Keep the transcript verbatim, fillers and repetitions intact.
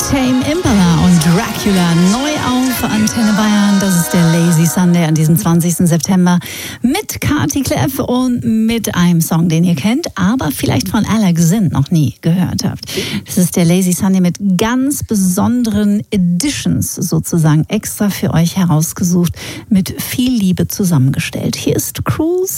Tame Impala und Dracula neu auf Antenne Bayern. Das ist der Lazy Sunday an diesem zwanzigsten September mit Kati Kleff und mit einem Song, den ihr kennt, aber vielleicht von Alex Zinn noch nie gehört habt. Das ist der Lazy Sunday mit ganz besonderen Editions sozusagen extra für euch herausgesucht, mit viel Liebe zusammengestellt. Hier ist Cruise